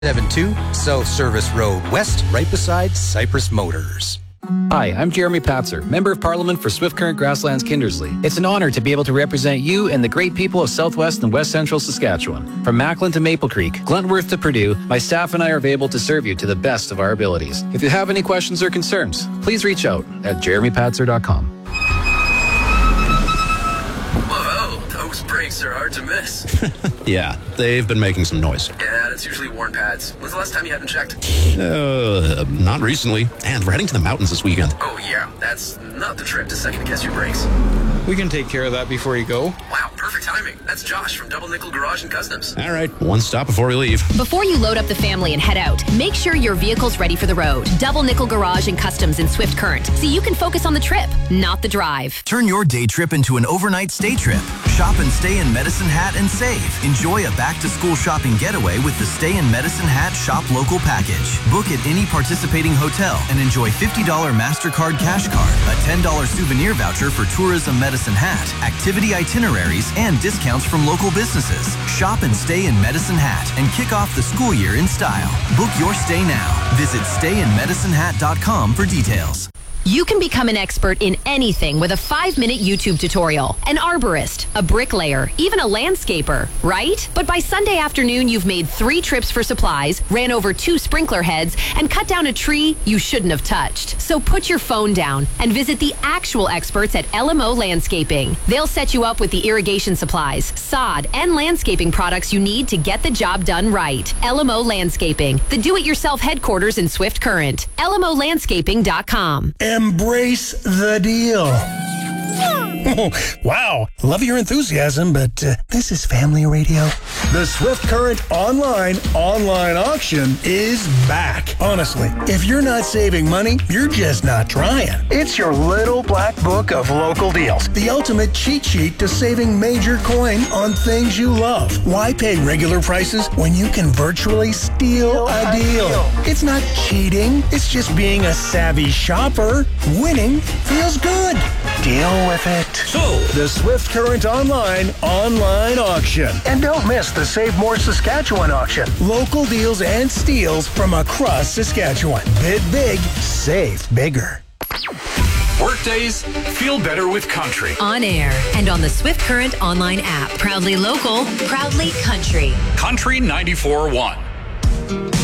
72 South Service Road West, right beside Cypress Motors. Hi, I'm Jeremy Patzer, Member of Parliament for Swift Current Grasslands Kindersley. It's an honor to be able to represent you and the great people of Southwest and West Central Saskatchewan. From Macklin to Maple Creek, Gluntworth to Purdue, my staff and I are available to serve you to the best of our abilities. If you have any questions or concerns, please reach out at jeremypatzer.com. Those brakes are hard to miss. Yeah, they've been making some noise. Yeah, that's usually worn pads. When's the last time you had them checked? Not recently. And we're heading to the mountains this weekend. Oh, yeah. That's not the trip to second-guess your brakes. We can take care of that before you go. Wow, perfect timing. That's Josh from Double Nickel Garage and Customs. All right, one stop before we leave. Before you load up the family and head out, make sure your vehicle's ready for the road. Double Nickel Garage and Customs in Swift Current, so you can focus on the trip, not the drive. Turn your day trip into an overnight stay trip. Shop and stay in Medicine Hat and save. Enjoy a back-to-school shopping getaway with the Stay in Medicine Hat Shop Local package. Book at any participating hotel and enjoy $50 MasterCard cash card, a $10 souvenir voucher for Tourism Medicine Hat, activity itineraries, and discounts from local businesses. Shop and stay in Medicine Hat and kick off the school year in style. Book your stay now. Visit stayinmedicinehat.com for details. You can become an expert in anything with a 5-minute YouTube tutorial. An arborist, a bricklayer, even a landscaper, right? But by Sunday afternoon, you've made 3 trips for supplies, ran over 2 sprinkler heads, and cut down a tree you shouldn't have touched. So put your phone down and visit the actual experts at LMO Landscaping. They'll set you up with the irrigation supplies, sod, and landscaping products you need to get the job done right. LMO Landscaping, the do-it-yourself headquarters in Swift Current. LMOlandscaping.com. Embrace the deal. Wow, love your enthusiasm, but this is family radio. The Swift Current online auction is back. Honestly, if you're not saving money, you're just not trying. It's your little black book of local deals. The ultimate cheat sheet to saving major coin on things you love. Why pay regular prices when you can virtually steal a deal? It's not cheating. It's just being a savvy shopper. Winning feels good. Deal with it. So, The Swift Current online auction. And don't miss the Save More Saskatchewan auction. Local deals and steals from across Saskatchewan. Bid big, save bigger. Workdays feel better with country. On air and on the Swift Current online app. Proudly local, proudly country. Country 94.1.